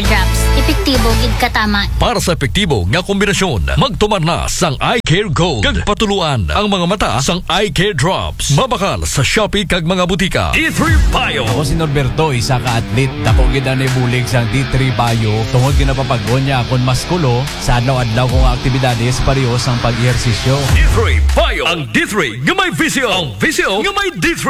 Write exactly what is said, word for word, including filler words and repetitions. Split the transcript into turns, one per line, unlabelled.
drops. Epektibo gid katama.
Para sa epektibo nga kombinasyon, magtuman na sang Eye Care Gold. Kag patuluan ang mga mata sang Eye Care Drops. Mabakal sa Shopee kag mga butika. D three Bio.
Ako si Norberto, isa ka atlet. Dako gid na ibulig sang D three Bio. Tungod ginapapagon niya akong maskulo sa adlaw-adlaw kong aktibidades parehas ang pag-ehersisyo.
D three Bio. Ang D three nga may visyo. Ang visyo nga may D three.